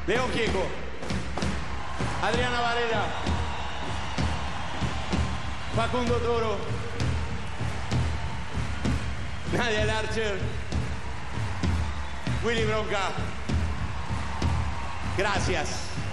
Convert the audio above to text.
León Gieco, Adriana Varela, Facundo Toro, Nadia Larcher, Willy Bronca. Gracias.